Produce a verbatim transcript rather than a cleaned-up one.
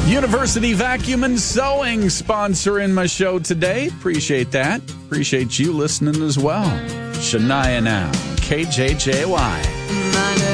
University Vacuum and Sewing sponsoring my show today. Appreciate that. Appreciate you listening as well. Shania now. K J J Y.